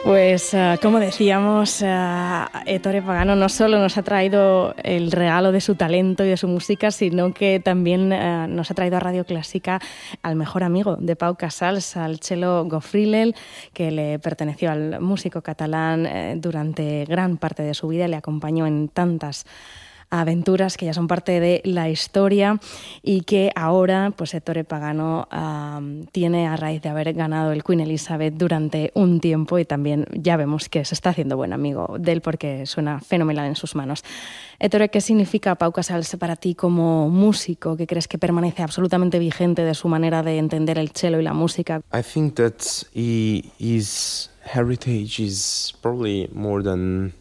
Pues como decíamos, Ettore Pagano no solo nos ha traído el regalo de su talento y de su música, sino que también nos ha traído a Radio Clásica al mejor amigo de Pau Casals, al cello Gofrilel, que le perteneció al músico catalán durante gran parte de su vida, le acompañó en tantas aventuras que ya son parte de la historia y que ahora pues Ettore Pagano tiene a raíz de haber ganado el Queen Elizabeth durante un tiempo, y también ya vemos que se está haciendo buen amigo de él porque suena fenomenal en sus manos. Ettore, ¿qué significa Pau Casals para ti como músico? ¿Qué crees que permanece absolutamente vigente de su manera de entender el cello y la música? I think that his heritage is probably more than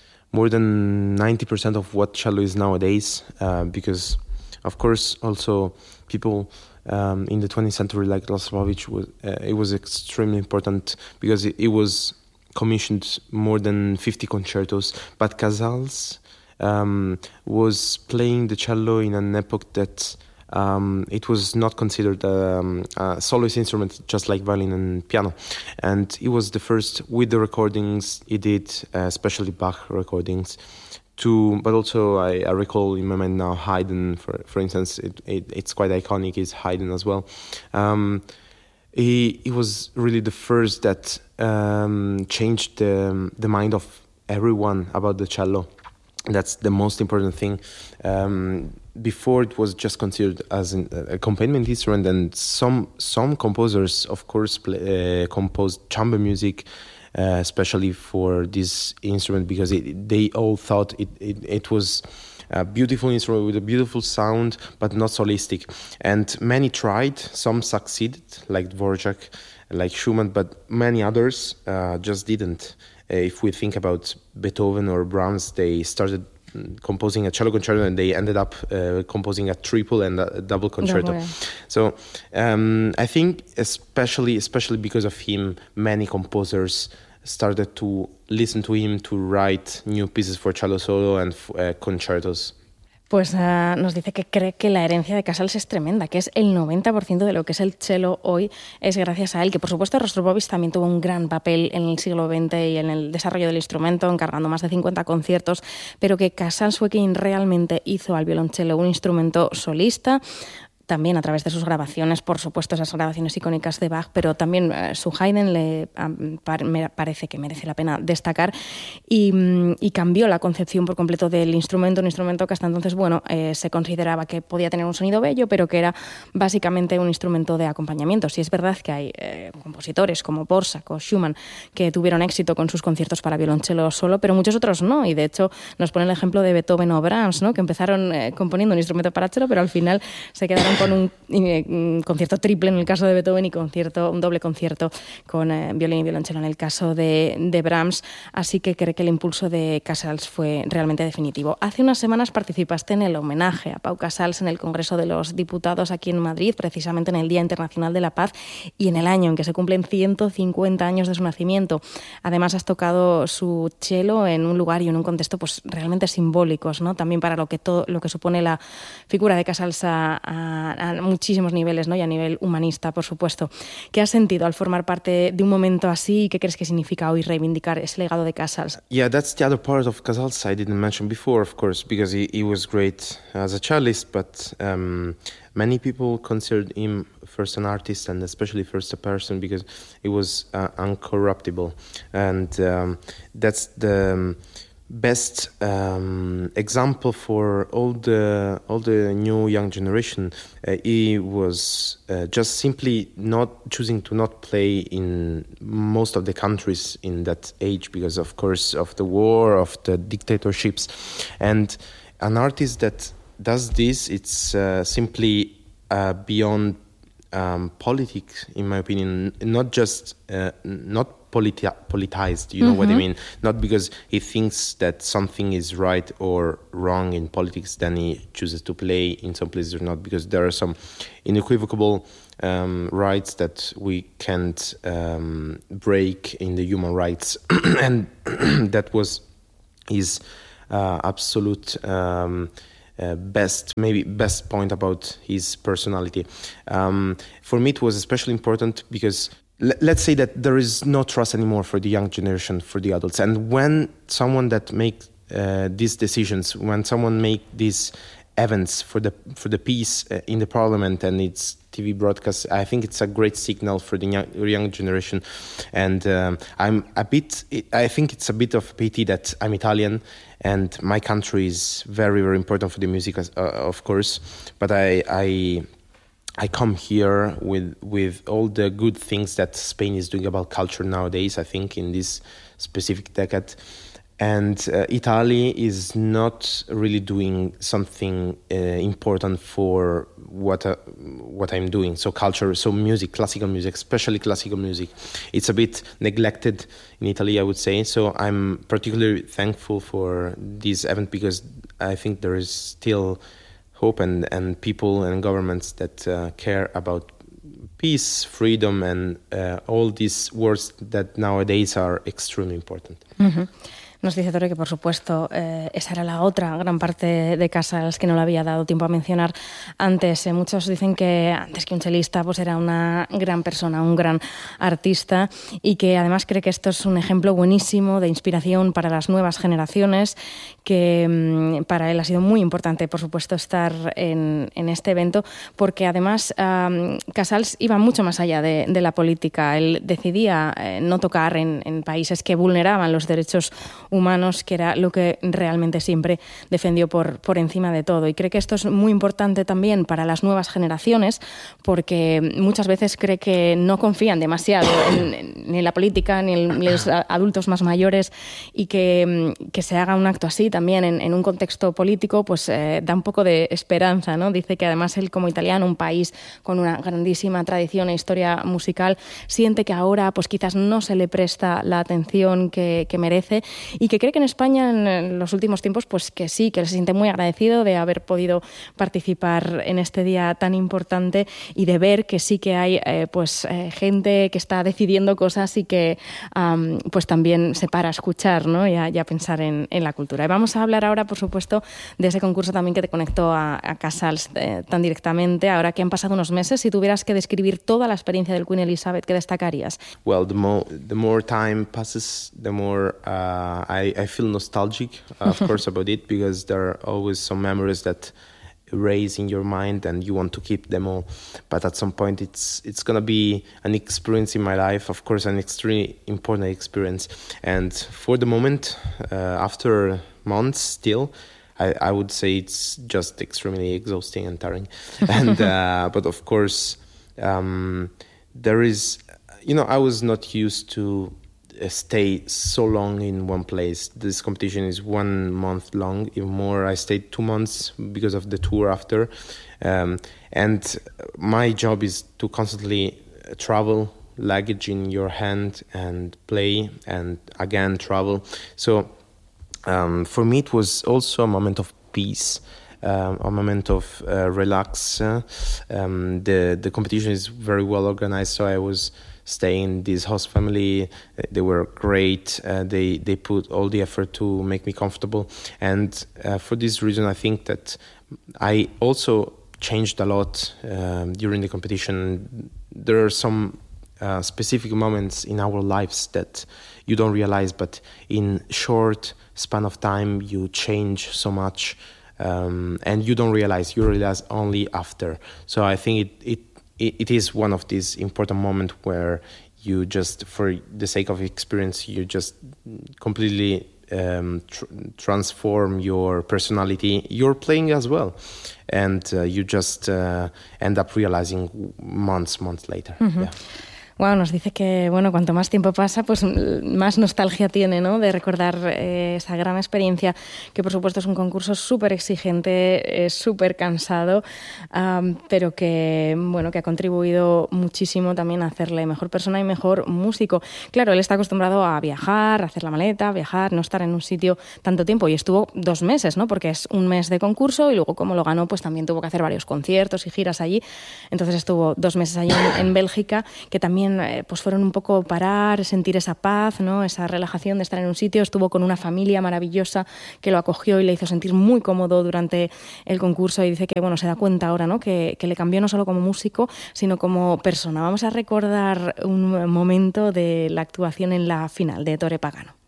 90% of what cello is nowadays, because of course also people in the 20th century like Rostropovich it was extremely important because it was commissioned more than 50 concertos, but Casals was playing the cello in an epoch that it was not considered a soloist instrument, just like violin and piano. And he was the first with the recordings he did, especially Bach recordings. But also I recall in my mind now Haydn, for instance, it's quite iconic, is Haydn as well. He was really the first that changed the mind of everyone about the cello. That's the most important thing. Before it was just considered as an accompaniment instrument, and some composers, of course, composed chamber music, especially for this instrument, because they all thought it was a beautiful instrument with a beautiful sound, but not solistic. And many tried, some succeeded, like Dvorak, like Schumann, but many others just didn't. If we think about Beethoven or Brahms, they started composing a cello concerto and they ended up composing a triple and a double concerto. So I think especially because of him, many composers started to listen to him to write new pieces for cello solo and concertos. Pues nos dice que cree que la herencia de Casals es tremenda, que es el 90% de lo que es el cello hoy es gracias a él, que por supuesto Rostropovich también tuvo un gran papel en el siglo XX y en el desarrollo del instrumento, encargando más de 50 conciertos, pero que Casals fue quien realmente hizo al violonchelo un instrumento solista, también a través de sus grabaciones, por supuesto, esas grabaciones icónicas de Bach, pero también su Haydn me parece que merece la pena destacar, y cambió la concepción por completo del instrumento, un instrumento que hasta entonces, se consideraba que podía tener un sonido bello, pero que era básicamente un instrumento de acompañamiento. Sí es verdad que hay compositores como Borsak o Schumann que tuvieron éxito con sus conciertos para violonchelo solo, pero muchos otros no, y de hecho nos pone el ejemplo de Beethoven o Brahms, ¿no?, que empezaron componiendo un instrumento para cello, pero al final se quedaron con un concierto triple en el caso de Beethoven y un doble concierto con violín y violonchelo en el caso de Brahms, así que cree que el impulso de Casals fue realmente definitivo. Hace unas semanas participaste en el homenaje a Pau Casals en el Congreso de los Diputados aquí en Madrid, precisamente en el Día Internacional de la Paz y en el año en que se cumplen 150 años de su nacimiento. Además has tocado su cello en un lugar y en un contexto pues realmente simbólicos, ¿no?, también para lo que supone la figura de Casals a muchísimos niveles, ¿no?, y a nivel humanista, por supuesto. ¿Qué has sentido al formar parte de un momento así y qué crees que significa hoy reivindicar ese legado de Casals? Yeah, that's the other part of Casals I didn't mention before, of course, because he was great as a cellist, but many people considered him first an artist and especially first a person because he was uncorruptible, and that's the best example for all the new young generation. He was just simply not choosing to not play in most of the countries in that age because, of course, of the war, of the dictatorships, and an artist that does this, it's simply beyond politics, in my opinion. Not just not politicized, you know what I mean? Not because he thinks that something is right or wrong in politics, then he chooses to play in some places or not, because there are some unequivocal rights that we can't break in the human rights. And that was his absolute best point about his personality. For me, it was especially important because let's say that there is no trust anymore for the young generation, for the adults. And when someone that makes these decisions, when someone make these events for the peace in the parliament and its TV broadcast, I think it's a great signal for the young generation. And I think it's a bit of pity that I'm Italian and my country is very, very important for the music, of course. But I come here with all the good things that Spain is doing about culture nowadays, I think, in this specific decade. And Italy is not really doing something important for what I'm doing. So culture, so music, classical music, especially classical music, it's a bit neglected in Italy, I would say. So I'm particularly thankful for this event because I think there is still hope and people and governments that care about peace, freedom, and all these words that nowadays are extremely important. Mm-hmm. Nos dice Torre que, por supuesto, esa era la otra gran parte de Casals que no le había dado tiempo a mencionar antes. Muchos dicen que antes que un chelista pues era una gran persona, un gran artista, y que además cree que esto es un ejemplo buenísimo de inspiración para las nuevas generaciones, que para él ha sido muy importante, por supuesto, estar en este evento, porque además Casals iba mucho más allá de la política. Él decidía no tocar en países que vulneraban los derechos humanos, que era lo que realmente siempre defendió por encima de todo. Y cree que esto es muy importante también para las nuevas generaciones, porque muchas veces cree que no confían demasiado ni en la política ni en los adultos más mayores, y que se haga un acto así también en un contexto político pues da un poco de esperanza, ¿no? Dice que además él, como italiano, un país con una grandísima tradición e historia musical, siente que ahora pues quizás no se le presta la atención que merece, y que cree que en España en los últimos tiempos pues que sí, que se siente muy agradecido de haber podido participar en este día tan importante y de ver que sí que hay gente que está decidiendo cosas y que pues también se para a escuchar, ¿no? y a pensar en la cultura. Y vamos a hablar ahora, por supuesto, de ese concurso también que te conectó a Casals tan directamente. Ahora que han pasado unos meses, si tuvieras que describir toda la experiencia del Queen Elizabeth, ¿qué destacarías? Well, the more time passes, the more I feel nostalgic, of course, about it, because there are always some memories that erase in your mind and you want to keep them all. But at some point, it's going to be an experience in my life, of course, an extremely important experience. And for the moment, after months still, I would say it's just extremely exhausting and tiring. And but of course, there is, I was not used to stay so long in one place. This competition is 1 month long, even more. I stayed 2 months because of the tour after. And my job is to constantly travel, luggage in your hand, and play, and again travel. So for me, it was also a moment of peace, a moment of relax. The competition is very well organized, so I was staying this host family. They were great. They put all the effort to make me comfortable, and for this reason, I think that I also changed a lot during the competition. There are some specific moments in our lives that you don't realize, but in short span of time you change so much, and you don't realize. You realize only after. So I think it is one of these important moments where you just, for the sake of experience, you just completely transform your personality. You're playing as well, and you just end up realizing months later. Mm-hmm. Yeah. Wow, nos dice que, bueno, cuanto más tiempo pasa, pues más nostalgia tiene, ¿no? De recordar esa gran experiencia, que por supuesto es un concurso súper exigente, súper cansado, pero que, bueno, que ha contribuido muchísimo también a hacerle mejor persona y mejor músico. Claro, él está acostumbrado a viajar, a hacer la maleta, viajar, no estar en un sitio tanto tiempo, y estuvo 2 meses, ¿no? Porque es 1 mes de concurso y luego, como lo ganó, pues también tuvo que hacer varios conciertos y giras allí. Entonces estuvo 2 meses allí en Bélgica, que también también pues fueron un poco parar, sentir esa paz, ¿no? Esa relajación de estar en un sitio. Estuvo con una familia maravillosa que lo acogió y le hizo sentir muy cómodo durante el concurso, y dice que bueno, se da cuenta ahora, ¿no? que le cambió no solo como músico, sino como persona. Vamos a recordar un momento de la actuación en la final de Ettore Pagano.